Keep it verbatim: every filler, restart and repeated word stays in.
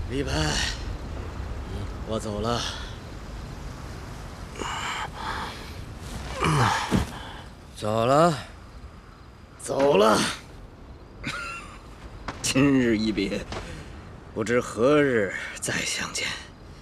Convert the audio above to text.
李白，我走了。走了，走了。今日一别，不知何日再相见。